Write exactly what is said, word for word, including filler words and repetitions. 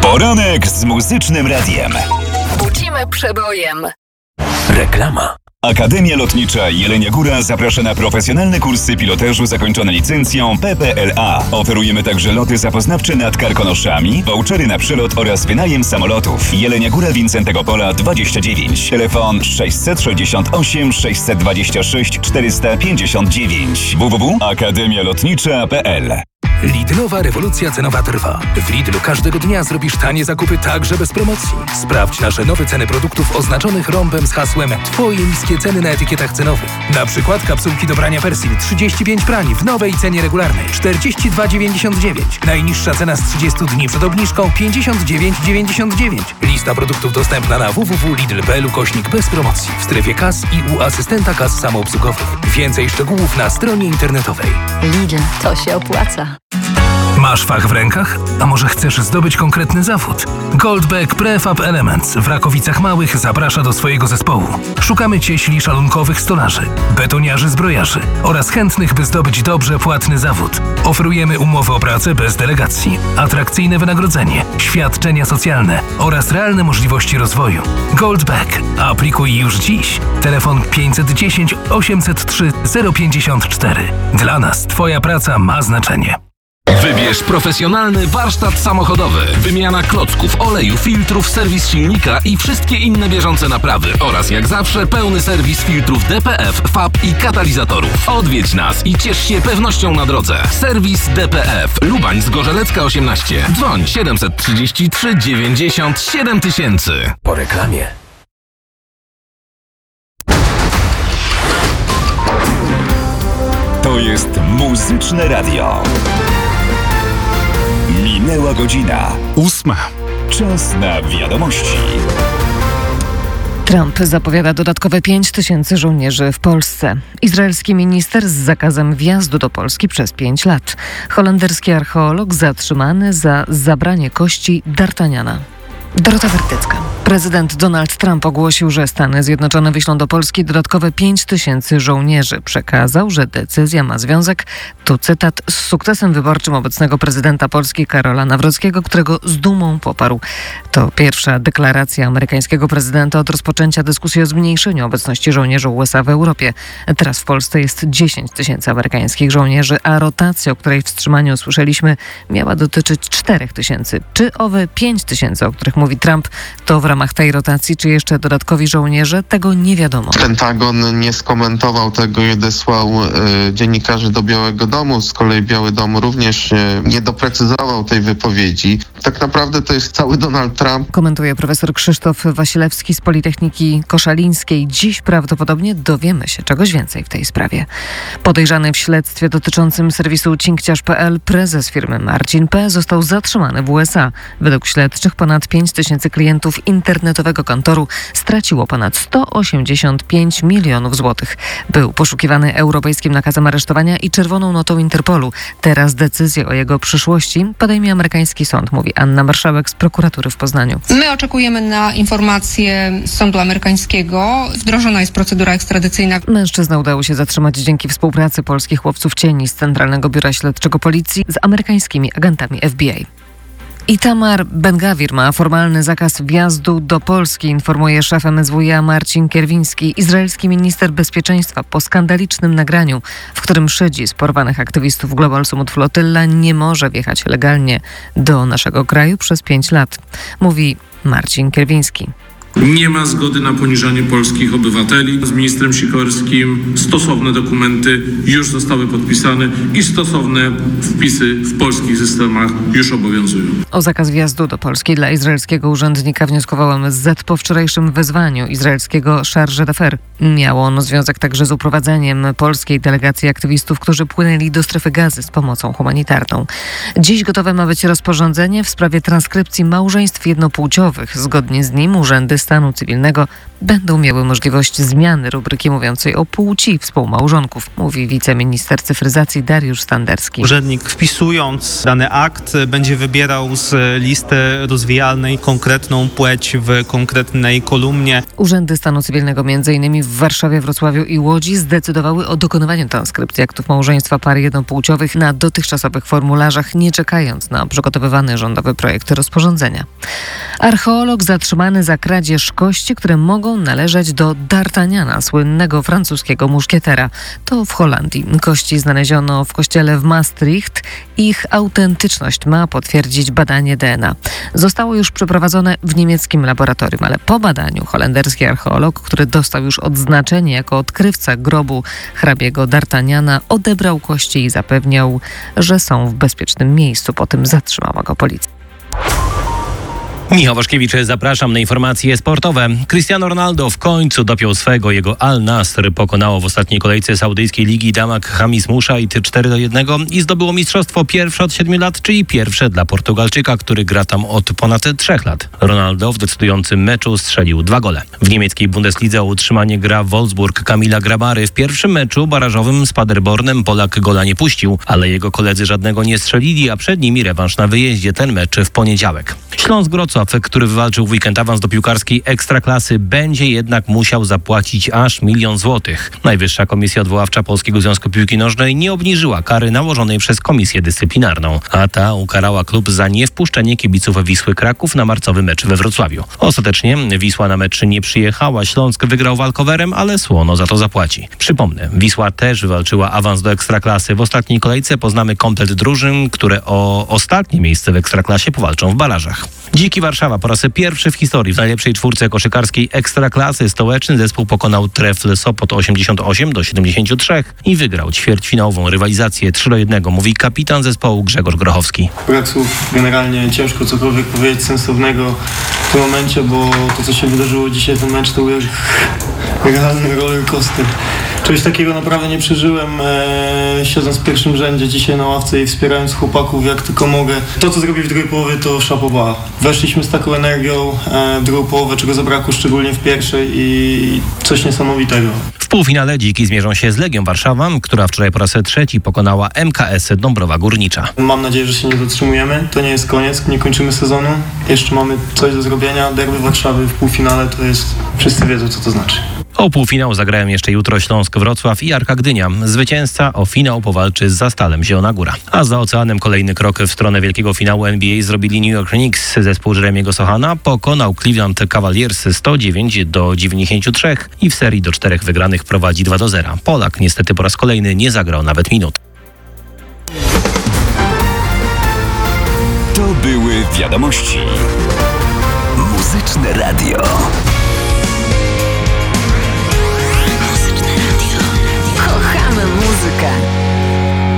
Poranek z Muzycznym Radiem. Ucimy przebojem. Reklama. Akademia Lotnicza Jelenia Góra zaprasza na profesjonalne kursy pilotażu zakończone licencją P P L A. Oferujemy także loty zapoznawcze nad Karkonoszami, vouchery na przelot oraz wynajem samolotów. Jelenia Góra, Wincentego Pola dwadzieścia dziewięć. Telefon sześćset sześćdziesiąt osiem sześćset dwadzieścia sześć czterysta pięćdziesiąt dziewięć. w w w kropka akademia lotnicza kropka p l. Lidlowa rewolucja cenowa trwa. W Lidlu każdego dnia zrobisz tanie zakupy także bez promocji. Sprawdź nasze nowe ceny produktów oznaczonych rąbem z hasłem Twoje niskie ceny na etykietach cenowych. Na przykład kapsułki do brania Persil trzydzieści pięć prań w nowej cenie regularnej czterdzieści dwa dziewięćdziesiąt dziewięć. Najniższa cena z trzydziestu dni przed obniżką pięćdziesiąt dziewięć dziewięćdziesiąt dziewięć. Lista produktów dostępna na w w w kropka lidl kropka p l ukośnik bez promocji w strefie kas i u asystenta kas samoobsługowych. Więcej szczegółów na stronie internetowej. Lidl, to się opłaca. Masz fach w rękach? A może chcesz zdobyć konkretny zawód? Goldbeck Prefab Elements w Rakowicach Małych zaprasza do swojego zespołu. Szukamy cieśli szalunkowych stolarzy, betoniarzy zbrojarzy oraz chętnych, by zdobyć dobrze płatny zawód. Oferujemy umowę o pracę bez delegacji, atrakcyjne wynagrodzenie, świadczenia socjalne oraz realne możliwości rozwoju. Goldbeck. Aplikuj już dziś. Telefon pięćset dziesięć osiemset trzy zero pięćdziesiąt cztery. Dla nas Twoja praca ma znaczenie. Wybierz profesjonalny warsztat samochodowy. Wymiana klocków, oleju, filtrów, serwis silnika i wszystkie inne bieżące naprawy. Oraz jak zawsze pełny serwis filtrów D P F, F A P i katalizatorów. Odwiedź nas i ciesz się pewnością na drodze. Serwis D P F. Lubań Zgorzelecka osiemnaście. Dzwoń siedemset trzydzieści trzy dziewięćdziesiąt siedem tysięcy. Po reklamie. To jest Muzyczne Radio. Minęła godzina. Ósma. Czas na wiadomości. Trump zapowiada dodatkowe pięć tysięcy żołnierzy w Polsce. Izraelski minister z zakazem wjazdu do Polski przez pięć lat. Holenderski archeolog zatrzymany za zabranie kości D'Artagnana. Dorota Wertycka. Prezydent Donald Trump ogłosił, że Stany Zjednoczone wyślą do Polski dodatkowe pięć tysięcy żołnierzy. Przekazał, że decyzja ma związek, tu cytat, z sukcesem wyborczym obecnego prezydenta Polski Karola Nawrockiego, którego z dumą poparł. To pierwsza deklaracja amerykańskiego prezydenta od rozpoczęcia dyskusji o zmniejszeniu obecności żołnierzy U S A w Europie. Teraz w Polsce jest dziesięć tysięcy amerykańskich żołnierzy, a rotacja, o której wstrzymaniu usłyszeliśmy, miała dotyczyć czterech tysięcy. Czy owe pięć tysięcy, o których mówi Trump, to w ramach tej rotacji, czy jeszcze dodatkowi żołnierze? Tego nie wiadomo. Pentagon nie skomentował tego i odesłał y, dziennikarzy do Białego Domu. Z kolei Biały Dom również y, nie doprecyzował tej wypowiedzi. Tak naprawdę to jest cały Donald Trump. Komentuje profesor Krzysztof Wasilewski z Politechniki Koszalińskiej. Dziś prawdopodobnie dowiemy się czegoś więcej w tej sprawie. Podejrzany w śledztwie dotyczącym serwisu cinkciarz kropka p l prezes firmy Marcin P. został zatrzymany w U S A. Według śledczych ponad pięć tysięcy klientów internetowego kantoru straciło ponad sto osiemdziesiąt pięć milionów złotych. Był poszukiwany europejskim nakazem aresztowania i czerwoną notą Interpolu. Teraz decyzję o jego przyszłości podejmie amerykański sąd, mówi Anna Marszałek z prokuratury w Poznaniu. My oczekujemy na informacje z sądu amerykańskiego. Wdrożona jest procedura ekstradycyjna. Mężczyznę udało się zatrzymać dzięki współpracy polskich łowców cieni z Centralnego Biura Śledczego Policji z amerykańskimi agentami F B A. Itamar Ben-Gavir ma formalny zakaz wjazdu do Polski, informuje szef M S W iA Marcin Kierwiński. Izraelski minister bezpieczeństwa po skandalicznym nagraniu, w którym szydzi z porwanych aktywistów Global Summit Flotilla, nie może wjechać legalnie do naszego kraju przez pięć lat, mówi Marcin Kierwiński. Nie ma zgody na poniżanie polskich obywateli. Z ministrem Sikorskim stosowne dokumenty już zostały podpisane i stosowne wpisy w polskich systemach już obowiązują. O zakaz wjazdu do Polski dla izraelskiego urzędnika wnioskował M S Z po wczorajszym wezwaniu izraelskiego Charge d'Affaires. Miało ono związek także z uprowadzeniem polskiej delegacji aktywistów, którzy płynęli do strefy Gazy z pomocą humanitarną. Dziś gotowe ma być rozporządzenie w sprawie transkrypcji małżeństw jednopłciowych. Zgodnie z nim urzędy stanu cywilnego będą miały możliwość zmiany rubryki mówiącej o płci współmałżonków, mówi wiceminister cyfryzacji Dariusz Standerski. Urzędnik wpisując dany akt będzie wybierał z listy rozwijalnej konkretną płeć w konkretnej kolumnie. Urzędy stanu cywilnego między innymi w Warszawie, Wrocławiu i Łodzi zdecydowały o dokonywaniu transkrypcji aktów małżeństwa par jednopłciowych na dotychczasowych formularzach, nie czekając na przygotowywany rządowy projekt rozporządzenia. Archeolog zatrzymany za kradzież kości, które mogą należeć do D'Artagnana, słynnego francuskiego muszkietera. To w Holandii. Kości znaleziono w kościele w Maastricht. Ich autentyczność ma potwierdzić badanie D N A. Zostało już przeprowadzone w niemieckim laboratorium, ale po badaniu holenderski archeolog, który dostał już odznaczenie jako odkrywca grobu hrabiego D'Artagnana, odebrał kości i zapewniał, że są w bezpiecznym miejscu. Potem zatrzymała go policja. Michał Waszkiewicz, zapraszam na informacje sportowe. Cristiano Ronaldo w końcu dopiął swego. Jego Al Nassr pokonało w ostatniej kolejce saudyjskiej ligi Damak Hamis Muszajt cztery do jednego i zdobyło mistrzostwo pierwsze od siedmiu lat, czyli pierwsze dla Portugalczyka, który gra tam od ponad trzech lat. Ronaldo w decydującym meczu strzelił dwa gole. W niemieckiej Bundeslidze o utrzymanie gra Wolfsburg Kamila Grabary. W pierwszym meczu barażowym z Paderbornem Polak gola nie puścił, ale jego koledzy żadnego nie strzelili, a przed nimi rewanż na wyjeździe. Ten mecz w poniedziałek. Śląsk Wrocław, który wywalczył w weekend awans do piłkarskiej Ekstraklasy, będzie jednak musiał zapłacić aż milion złotych. Najwyższa Komisja Odwoławcza Polskiego Związku Piłki Nożnej nie obniżyła kary nałożonej przez Komisję Dyscyplinarną, a ta ukarała klub za niewpuszczenie kibiców Wisły Kraków na marcowy mecz we Wrocławiu. Ostatecznie Wisła na mecz nie przyjechała, Śląsk wygrał walkowerem, ale słono za to zapłaci. Przypomnę, Wisła też wywalczyła awans do Ekstraklasy. W ostatniej kolejce poznamy komplet drużyn, które o ostatnie miejsce w Ekstraklasie powalczą w barażach. Dziki Warszawa po raz pierwszy w historii w najlepszej czwórce koszykarskiej Ekstraklasy stołeczny zespół pokonał Trefl Sopot osiemdziesiąt osiem do siedemdziesięciu trzech i wygrał ćwierćfinałową rywalizację trzy do jednego, mówi kapitan zespołu Grzegorz Grochowski. Brak słów, generalnie ciężko cokolwiek powiedzieć sensownego w tym momencie, bo to, co się wydarzyło dzisiaj, ten mecz to był jak realny roller coaster. Czegoś takiego naprawdę nie przeżyłem, e, siedząc w pierwszym rzędzie dzisiaj na ławce i wspierając chłopaków jak tylko mogę. To, co zrobili w drugiej połowie, to szapoba. Weszliśmy z taką energią e, w drugą połowę, czego zabrakło szczególnie w pierwszej i coś niesamowitego. W półfinale dziki zmierzą się z Legią Warszawa, która wczoraj po raz trzeci pokonała M K S Dąbrowa Górnicza. Mam nadzieję, że się nie zatrzymujemy. To nie jest koniec, nie kończymy sezonu. Jeszcze mamy coś do zrobienia. Derby Warszawy w półfinale to jest... Wszyscy wiedzą, co to znaczy. O półfinał zagrają jeszcze jutro Śląsk Wrocław i Arka Gdynia. Zwycięzca o finał powalczy z Zastalem Zielona Góra. A za oceanem kolejny krok w stronę wielkiego finału N B A zrobili New York Knicks. Zespół Jeremiego Sochana pokonał Cleveland Cavaliers sto dziewięć do dziewięćdziesięciu trzech i w serii do czterech wygranych prowadzi dwa do zera. Polak niestety po raz kolejny nie zagrał nawet minut. To były wiadomości. Muzyczne Radio.